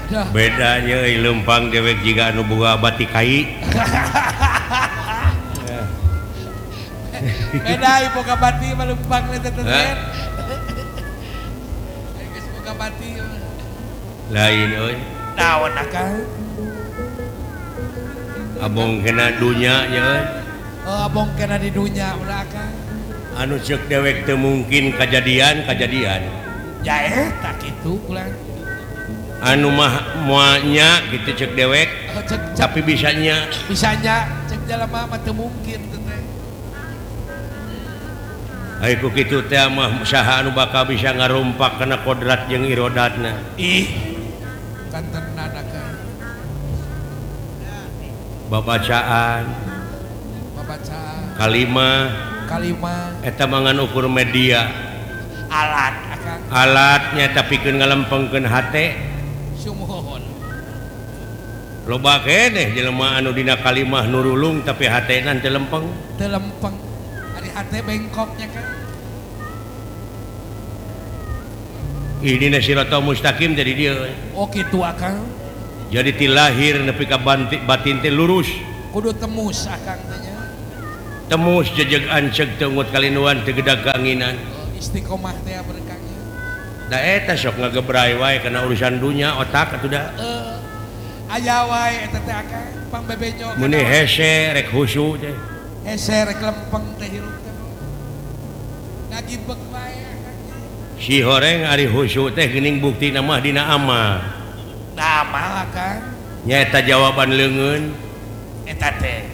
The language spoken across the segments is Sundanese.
bedanya lempang dewek jika anu boga batik kai. Beda boga bati mah lempang teh teh. Geus boga bati. Lain euy. Naon akang? Abong kena dunya nya euy. Abong kena di dunya ulah akang. Anu ceuk dewek teu mungkin kajadian. Ya eta kitu ulah. Anu mah moalnya gitu ceuk dewek. Tapi bisanya ceuk jalema mah teu mungkin teh. Ai ku kitu teh mah saha anu bakal bisa ngarumpak kana kodrat jeung irodatna. Ih. Kantenan akang. Babacaan kalimah eta mangan ukur media alat akang alatnya tapi pikeun ngalempengkeun hate sumuhun loba keneh jelema anu dina kalimah nurulung tapi hatena teu lempeng ari hate bengkoknya kan ini siratal mustaqim jadi dia oh kitu akang jadi ti lahir nepi ka batin teh lurus kudu temus akang teh nya temus jejeg anceg teu ngut kalinuan teu gedag kaanginan istiqomah teh berkahnya da eta sok ngagebrai wae kana urusan dunya otak atuh da aya wae eta teh akang pangbebejo muni hese rek husu teh hese rek lempeng teh hirup teh ngagibeg wae akang si horeng ari husu teh geuning buktina mah dina amal nama akang nyaeta jawaban leungeun eta teh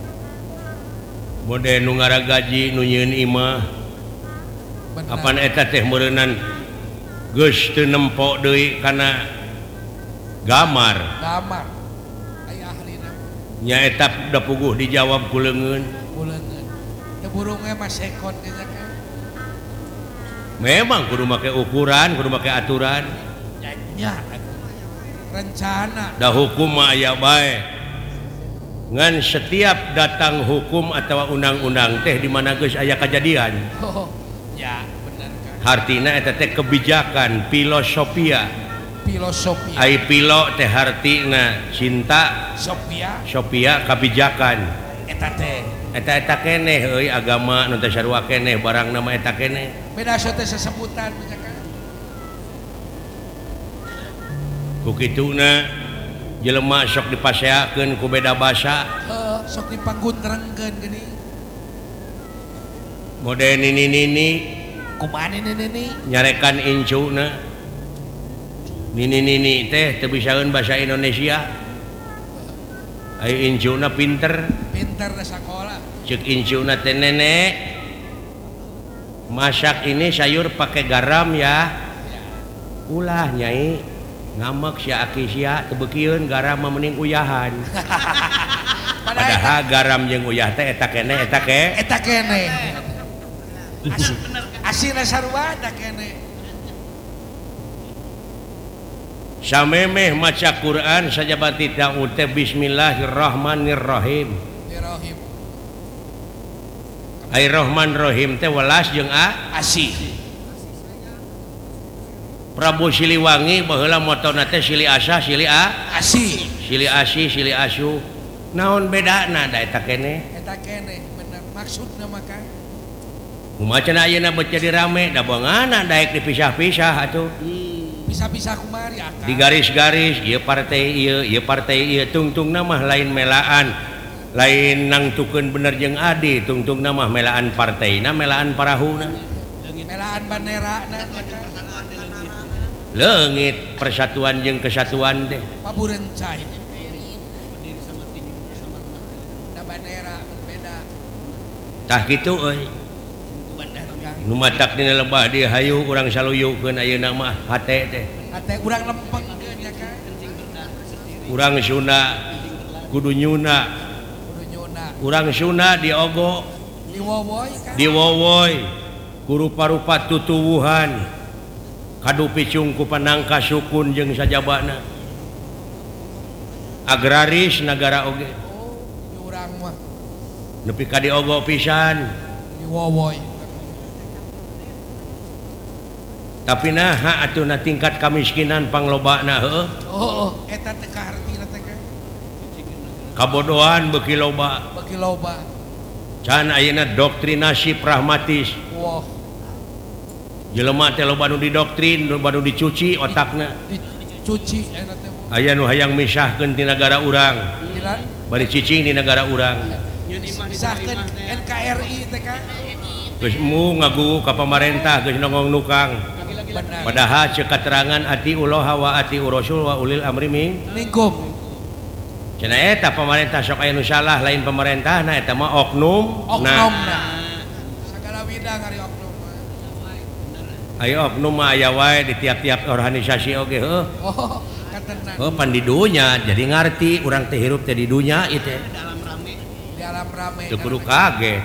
mode nu ngaragaji nu nyieun imah apan eta teh meureunan geus teu nempo deui kana gamar aya ahlina nyaeta da puguh dijawab ku leungeun teu burungna mah sekon teh kan memang kudu make ukuran kudu make aturan nya rencana da hukum mah aya bae ngan setiap datang hukum atau undang-undang teh di mana geus aya kejadian ya bener kan hartina eta teh kebijakan filosofia ai pilo teh hartina cinta sofia kebijakan eta keneh euy agama nu teh sarua keneh barang nama eta keneh beda teh sesebutan kan ku kituna jelema sok dipaseakeun ku beda basa sok dipangguntrengkeun geuning mode nini kumaha nini nyarekan incuna nini teh teu bisaeun basa Indonesia ai incuna pinter da sakola ceuk incuna teh nenek masak ini sayur pakai garam ya ulah nyai ngamak sia aki sia tebekieun garam mah mending uyahan padahal garam jeung uyah teh eta keneh asina sarua da keneh samemeh maca Quran sajabat tidak teh bismillahirrahmanirrahim ai rahman rahim teh welas jeung asih Prabu Siliwangi baheula motona teh Sili Asa Sili Asih Sili Asih Sili Asu naon bedana da eta keneh bener maksudna mah kan kumaha cenah ayeuna beut jadi rame da beunganna daek dipisah-pisah atuh pisah-pisah kumari akang di garis-garis ieu partai ieu tungtungna mah lain melaan lain nangtukeun bener jeung adi tungtungna mah melaan partaina melaan parahuna melaan banderana leungit persatuan jeung kesatuan teh paburencai da bandera beda tah kitu euy nu matak dina lebah dieu hayu urang saluyukeun ayeuna mah hate teh hate urang lempengkeun ya kan urang Sunda kudu nyuna urang Sunda diogo diwowoy ku rupa-rupa tutuwuhan kadu picung ku panangka sukun jeung sajabana agraris negara oge urang mah nepi ka diogo pisan diwowoy tapi nah atuh na tingkat kemiskinan panglobana heuh eta teh kahartina teh kabodohan beuki loba can ayeuna doktrinasi pragmatis wah jelema teh loba nu didoktrin loba nu dicuci otakna dicuci eta teh aya nu hayang misahkeun ti negara urang bari cicing di negara urang misahkeun NKRI teh kan geus mu ngagugu ka pamarentah geus nongong nukang padahal ceuk katerangan ati Allah wa ati Rasul wa ulil amri minkum cenah eta pamarentah sok aya nu salah lain pamarentahna eta mah oknumna sagala widang ari oknum aya oknum mah aya wae di tiap-tiap organisasi oge heuh oh pan di dunya jadi ngarti urang teh hirup teh di dunya ieu teh di alam rame teu kudu kaget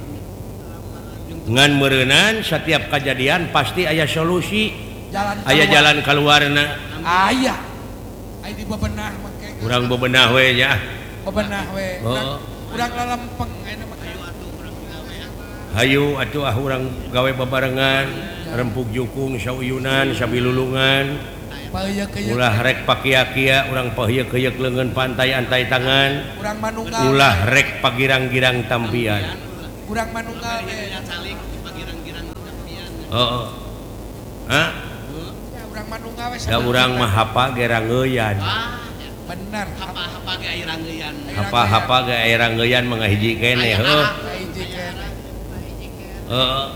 ngan meureunnan setiap kejadian pasti aya solusi aya jalan keluarna aya di bebenah make urang bebenah we nya bebenah we urang lalempeng ayeuna mah hayu atuh urang gawe babarengan rempuk jukung sauyunan sabilulungan ulah rek pakia-kia urang paheuk-heuk leungeun pantai antai tangan urang manunggal ulah rek pagirang-girang tampian urang manunggal heeh hah urang manunggal we da urang mah hapa ge ranggeuyan bener hapa ge aya ranggeuyan hapa ge aya ranggeuyan mah hiji keneh heuh heeh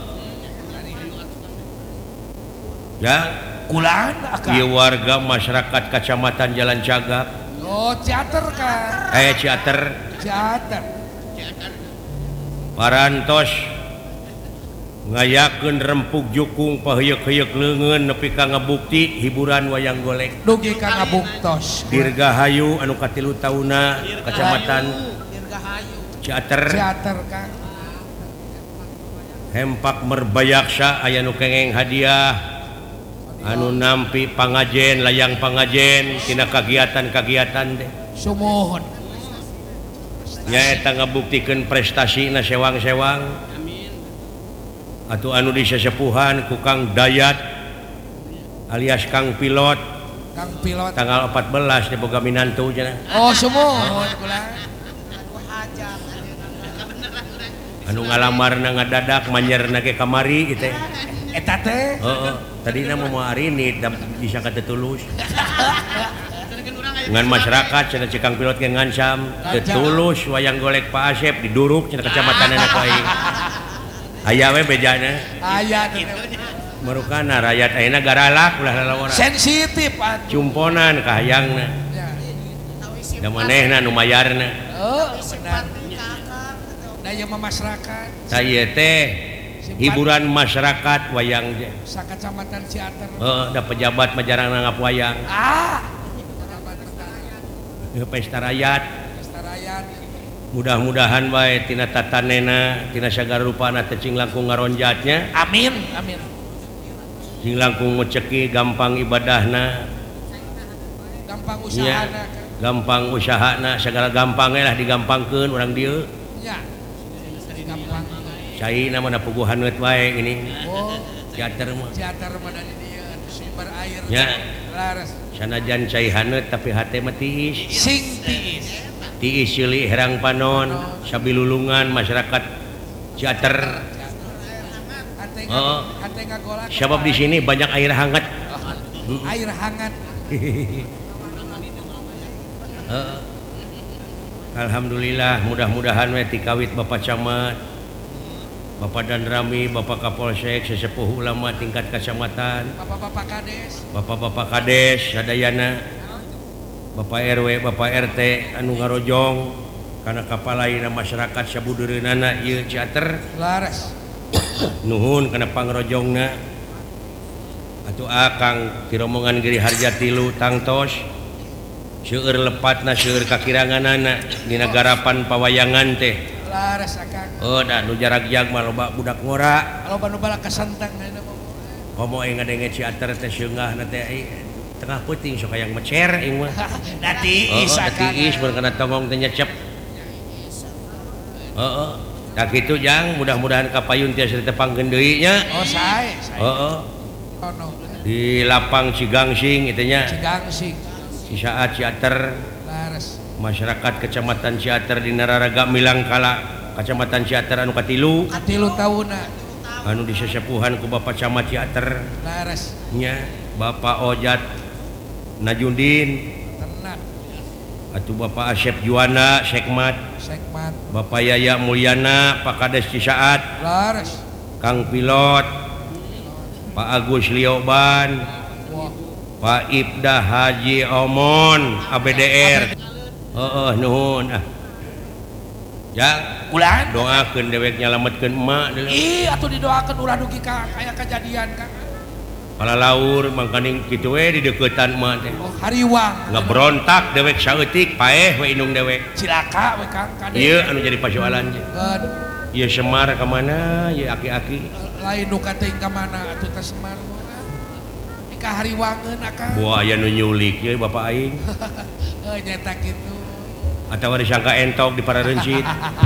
ya kulaan ieu warga masyarakat Kecamatan Jalan Cagak ciater kan ciater parantos ngayakeun rempuk jukung paheuk-heuk leungeun nepi ka ngabukti hiburan wayang golek dugi ka ngabuktos Dirgahayu anu katilu tauna Kecamatan Ciater kan hempak merbayaksa aya nu kengeng hadiah anu nampi pangajen layang pangajen tina kagiatan-kagiatan teh sumuhun nyaeta ngabuktikeun prestasina sewang-sewang atuh anu disesepuhan ku Kang Dayat alias Kang Pilot tanggal 14 di boga minantu cenah sumuhun kula anu ngalamarna ngadadak manyerna ge kamari ieu teh eta teh heeh tadina mau arinit disangka teu tulus ngan masyarakat cenah Cikang Pilot ge ngancam teu tulus wayang golek Pak Asep diduruk cenah kecamatanna ku aing aya we bejana aya marukana rakyat ayeuna garalak ulah lalawaran sensitif cumponan ka hayangna da manehna nu mayarna benar daya masyarakat ta ieu teh hiburan masyarakat wayang je sakacamatan Ciater da pejabat mah jarang nanggap wayang pesta rakyat mudah-mudahan wae tina tatanena tina sagala rupana teh cing langkung ngaronjatnya amin cing langkung ngeceki gampang ibadahna gampang usahana segala gampang lah digampangkeun urang dieu nya cai namana puguh haneut wae ini Ciater mah dari dieu sumber air nya sanajan cai haneut tapi hate mah tiis sing tiis cilik herang panon sabilulungan masyarakat Ciater sebab di sini banyak air hangat alhamdulillah mudah-mudahan we ti kawit Bapak Camat Bapak Danrami Bapak Kapolsek sesepuh ulama tingkat kecamatan Bapak-bapak kades sadayana Bapak RW Bapak RT anu ngarojong kana kapalaina masyarakat sabudeureunana ieu Ciater laras nuhun kana pangrojongna atuh akang ti rombongan Giri Harja Tilu tangtos seueur lepatna seueur kakiranganana dina garapan pawayangan teh laras akang da nu jarak jag mah loba budak ngora loba nu balak kasantang komo ing ngadenge Ciater teh seunggahna teh tengah peuting sok hayang mecer ing mah da tiis tiis mun kana tongong teh nyecep tak kitu jang mudah-mudahan kapayun tiasa ditepangkeun deui nya sae Ono. Di lapang Cigangsing itunya. Cigangsing. Cisaat Ciater. Laras. Masyarakat Kecamatan Ciater di Nararaga Milangkala, Kecamatan Ciater anu katilu. Katilu tahuna. Anu disesepuhan ku Bapak Camat Ciater. Laras. Nya Bapak Ojat Najudin. Tenang. Atuh Bapak Asep Juwana Sekmat. Sekmat. Bapak Yaya Mulyana Pak Kades Cisaat. Laras. Kang Pilot. Pak Agus Lioban. Wah. Pak Ibda Haji Omon ABDR. Nuhun Jang Ulan doakeun dewek nyalametkeun emak ih atuh didoakeun ulah dugi ka aya kejadian Kang. Palalaur mangkaning kitu we di deukeutan emak teh. Oh hariwang Ngebrontak dewek saeutik paeh we inung dewek. Cilaka we Kang kade. Ieu anu jadi persoalan je. Ieu Semar ka mana? Ieu aki-aki. Lain nu kateuing ka mana atuh teh Semar. Ka hariwangeun akang. Buaya nu nyulik ye bapak aing. Nyata kitu. Atawa disangka entok di Pararencit.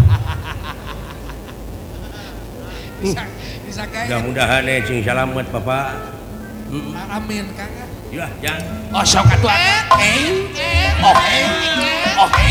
Disangka. Mudah-mudahan cing salamet bapak. Amin Kang. Ya, jangan. Oh sok atuh. Oke.